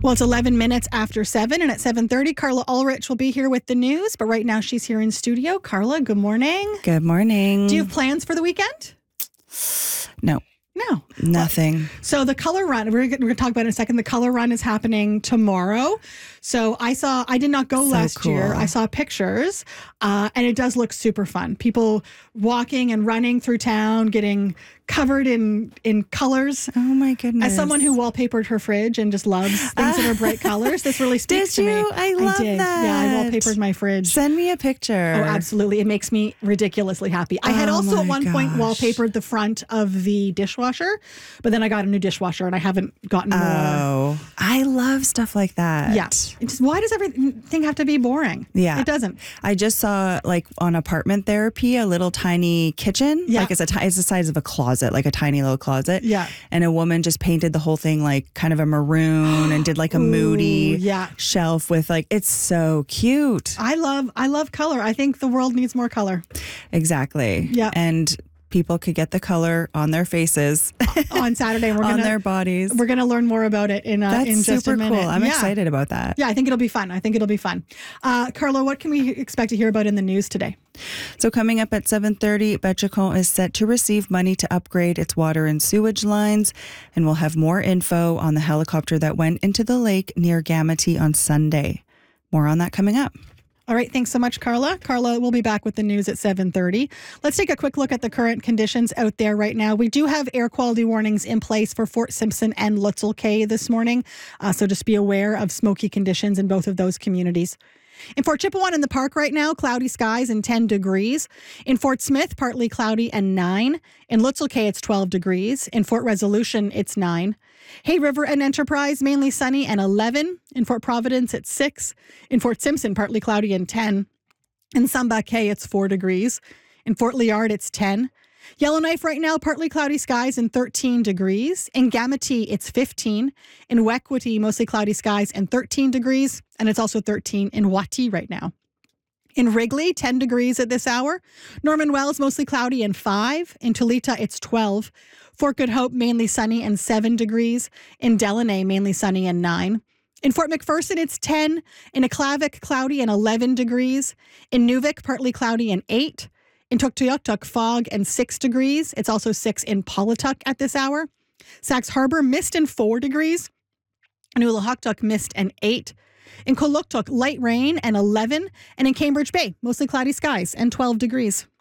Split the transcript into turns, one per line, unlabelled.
Well, it's 11 minutes after 7, and at 7:30, Carla Ulrich will be here with the news. But right now, she's here in studio. Carla, good morning.
Good morning.
Do you have plans for the weekend?
No.
No.
Nothing.
So the color run, we're going to talk about it in a second. The color run is happening tomorrow. So I did not go last year. I saw pictures, and it does look super fun. People walking and running through town, getting covered in colors.
Oh my goodness.
As someone who wallpapered her fridge and just loves things that are bright colors, this really speaks to me.
Did you? I love that.
Yeah, I wallpapered my fridge.
Send me a picture.
Oh, absolutely. It makes me ridiculously happy. I had also at one point wallpapered the front of the dishwasher, but then I got a new dishwasher and I haven't gotten more.
Oh, I love stuff like that.
Yeah. Why does everything have to be boring?
Yeah.
It doesn't.
I just saw on Apartment Therapy, a little tiny kitchen.
Yeah.
It's the size of a closet, like a tiny little closet.
Yeah.
And a woman just painted the whole thing kind of a maroon and did a moody shelf with it's so cute.
I love color. I think the world needs more color.
Exactly.
Yeah.
And people could get the color on their faces
on Saturday.
On their bodies.
We're going to learn more about it in just a minute.
Cool. I'm excited about that.
Yeah, I think it'll be fun. Carla, what can we expect to hear about in the news today?
So coming up at 7:30, Betchacon is set to receive money to upgrade its water and sewage lines, and we'll have more info on the helicopter that went into the lake near Gamity on Sunday. More on that coming up.
All right. Thanks so much, Carla. Carla will be back with the news at 7:30. Let's take a quick look at the current conditions out there right now. We do have air quality warnings in place for Fort Simpson and Lutzel Cay this morning. So just be aware of smoky conditions in both of those communities. In Fort Chipewyan in the park right now, cloudy skies and 10 degrees. In Fort Smith, partly cloudy and 9. In Lutzel Cay, it's 12 degrees. In Fort Resolution, it's 9. Hay River and Enterprise, mainly sunny and 11. In Fort Providence, it's 6. In Fort Simpson, partly cloudy and 10. In Samba Cay, it's 4 degrees. In Fort Liard, it's 10. Yellowknife right now, partly cloudy skies and 13 degrees. In Gamity, it's 15. In Wekwati, mostly cloudy skies and 13 degrees. And it's also 13 in Wati right now. In Wrigley, 10 degrees at this hour. Norman Wells, mostly cloudy and 5. In Tulita, it's 12. Fort Good Hope, mainly sunny and 7 degrees. In Delaney, mainly sunny and 9. In Fort McPherson, it's 10. In Aklavik, cloudy and 11 degrees. In Nuvik, partly cloudy and 8. In Tuktoyaktuk, fog and 6 degrees. It's also 6 in Paulatuk at this hour. Sax Harbor, mist and 4 degrees. In Ulahaktuk, mist and 8. In Kuluktuk, light rain and 11. And in Cambridge Bay, mostly cloudy skies and 12 degrees.